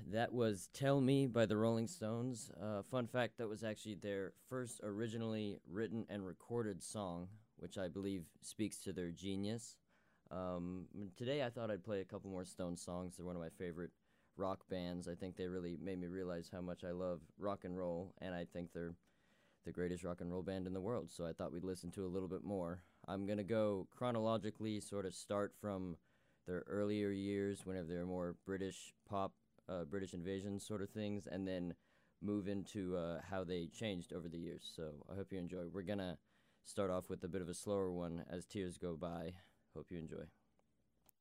That was Tell Me by the Rolling Stones. Fun fact, that was actually their first originally written and recorded song, which I believe speaks to their genius. Today I thought I'd play a couple more Stones songs. They're one of my favorite rock bands. I think they really made me realize how much I love rock and roll, and I think they're the greatest rock and roll band in the world, so I thought we'd listen to a little bit more. I'm going to go chronologically, sort of start from their earlier years, whenever they were more British pop, British invasion sort of things, and then move into how they changed over the years. So I hope you enjoy. We're going to start off with a bit of a slower one, As Tears Go By. Hope you enjoy.